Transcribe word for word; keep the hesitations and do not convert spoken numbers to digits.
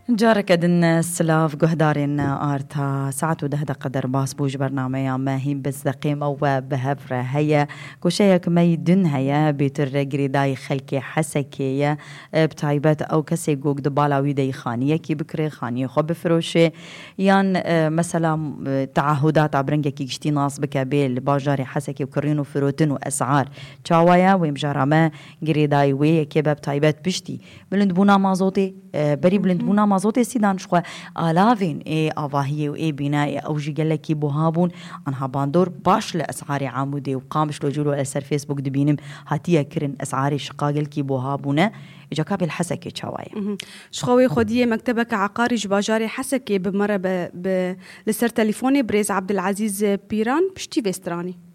جارك أدن سلاف قهدارين آرتا ساعتو ده ده قدر باس بوج برنامج ما هي بس دقيمة وبهفرة هيا كوشيك ما يدن هيا بيتر قريداي خلكي حسكية بتايبات أو كسي قوق دبالا ويدي خانية كي بكري خانية خو بفروشي يان مثلا تعهدات عبرنجا كي جشتي ناس بكابيل باجاري حسكي وكرينو فروتن وأسعار تشاوايا ويمجارا ما قريداي وي كيبا بتايبات بشتي بلندبونا مازوتي بري بلندبونا مازوتي سيدان شخوا آلافين اي آواهي و اي بناء او جيجالكي بوهابون انها باندور باش لأسعاري عامودي وقامش لجولو أسر فيسبوك دبينم هاتيا كرن أسعاري شقاقلكي بوهابونا إجا كابل حسكي تشاوايا شخوي خودية مكتبك عقاري جباجاري حسكي بمرة ب... ب... لسر تليفوني بريز عبد العزيز بيران بشتي فيستراني